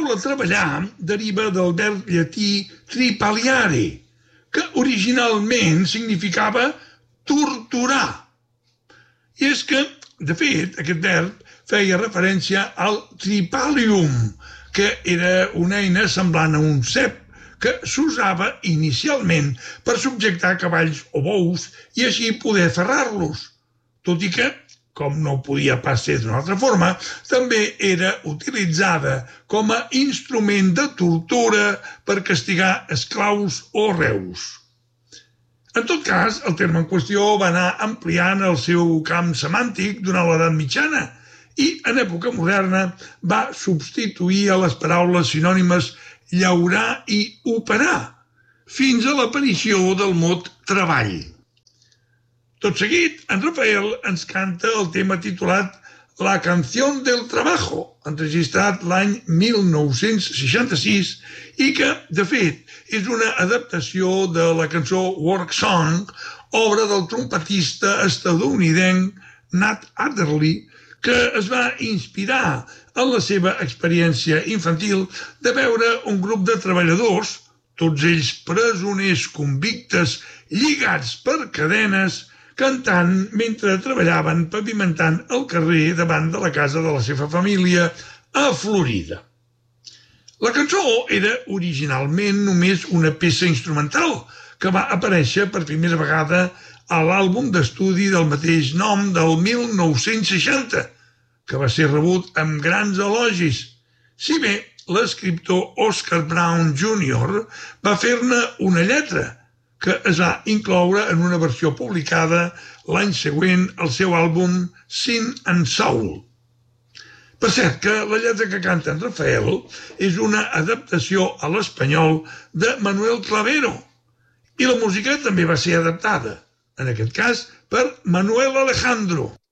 paraula treballar deriva del verb llatí tripaliare, que originalment significava torturar. I és que, de fet, aquest verb feia referència al tripalium, que era una eina semblant a un cep, que s'usava inicialment per subjectar cavalls o bous i així poder ferrar-los, tot i que, com no podia pas ser d'una altra forma, també era utilitzada com a instrument de tortura per castigar esclaus o reus. En tot cas, el terme en qüestió va anar ampliant el seu camp semàntic durant l'edat mitjana i, en època moderna, va substituir a les paraules sinònimes llaurar i operar, fins a l'aparició del mot treball. Tot seguit, en Rafael ens canta el tema titulat La canción del trabajo, enregistrat l'any 1966 i que, de fet, és una adaptació de la cançó Work Song, obra del trompetista estatunidenc Nat Adderley, que es va inspirar en la seva experiència infantil de veure un grup de treballadors, tots ells presoners convictes lligats per cadenes, cantant mentre treballaven pavimentant el carrer davant de la casa de la seva família a Florida. La cançó era originalment només una peça instrumental que va aparèixer per primera vegada a l'àlbum d'estudi del mateix nom del 1960, que va ser rebut amb grans elogis, si bé l'escriptor Oscar Brown Jr. va fer-ne una lletra, que es va incloure en una versió publicada l'any següent al seu àlbum Sin and Soul. Per cert, que la lletra que canta en Rafael és una adaptació a l'espanyol de Manuel Clavero, i la música també va ser adaptada, en aquest cas per Manuel Alejandro.